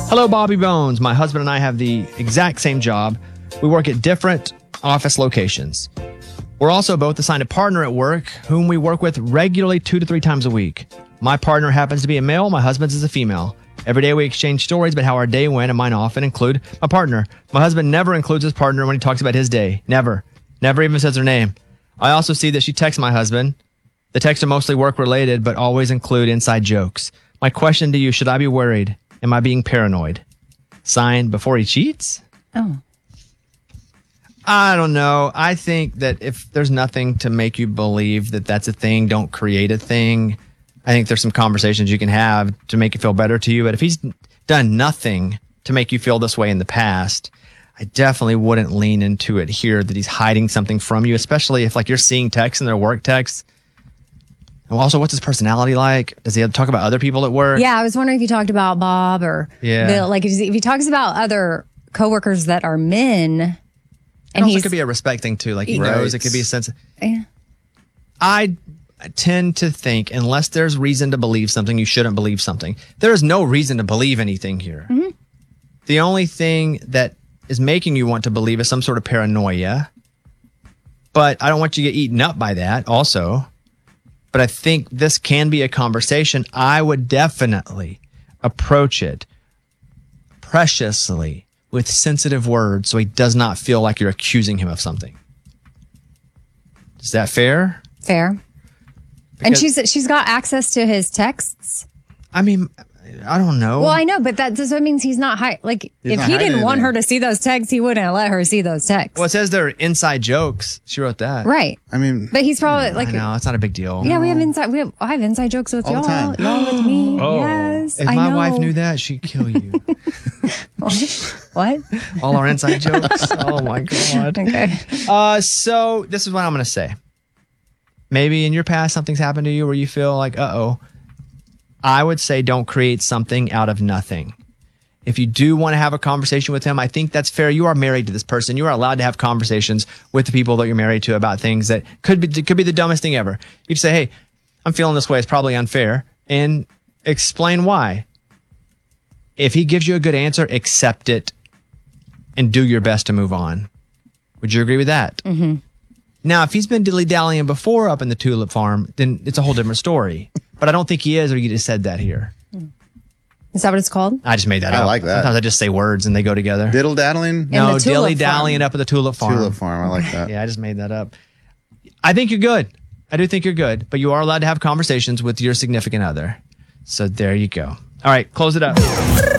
Hello, Bobby Bones. My husband and I have the exact same job. We work at different office locations. We're also both assigned a partner at work whom we work with regularly 2 to 3 times a week. My partner happens to be a male. My husband's is a female. Every day we exchange stories about how our day went, and mine often include my partner. My husband never includes his partner when he talks about his day. Never. Never even says her name. I also see that she texts my husband. The texts are mostly work-related, but always include inside jokes. My question to you, should I be worried? Am I being paranoid? Signed, before he cheats? Oh. I don't know. I think that if there's nothing to make you believe that that's a thing, don't create a thing. I think there's some conversations you can have to make it feel better to you. But if he's done nothing to make you feel this way in the past, I definitely wouldn't lean into it here that he's hiding something from you, especially if like you're seeing texts and they're work texts. And also, what's his personality like? Does he talk about other people at work? Yeah, I was wondering if he talked about Bob or Bill. Like, if he talks about other coworkers that are men. And also, it could be a respect thing too. Like he knows it could be a sense of. Yeah. I tend to think unless there's reason to believe something, you shouldn't believe something. There is no reason to believe anything here. Mm-hmm. The only thing that is making you want to believe is some sort of paranoia. But I don't want you to get eaten up by that also. But I think this can be a conversation. I would definitely approach it preciously with sensitive words so he does not feel like you're accusing him of something. Is that fair? Fair. Because, and she's got access to his texts. I mean, I don't know. Well, I know, but that means he's not like if he didn't want her to see those texts, he wouldn't let her see those texts. Well, it says they're inside jokes. She wrote that. Right. I mean, but he's probably like, no, it's not a big deal. Yeah, I have inside jokes with all y'all. Y'all with me. Oh. Yes. If my wife knew that, she'd kill you. What? All our inside jokes. Oh my God. Okay. So this is what I'm going to say. Maybe in your past something's happened to you where you feel like, I would say don't create something out of nothing. If you do want to have a conversation with him, I think that's fair. You are married to this person. You are allowed to have conversations with the people that you're married to about things that could be the dumbest thing ever. You could say, hey, I'm feeling this way. It's probably unfair. And explain why. If he gives you a good answer, accept it and do your best to move on. Would you agree with that? Mm-hmm. Now, if he's been dilly-dallying before up in the tulip farm, then it's a whole different story. But I don't think he is, or you just said that here. Is that what it's called? I just made that up. I like that. Sometimes I just say words and they go together. Diddle-daddling? No, dilly-dallying up at the tulip farm. Tulip farm, I like that. Yeah, I just made that up. I think you're good. I do think you're good. But you are allowed to have conversations with your significant other. So there you go. All right, close it up.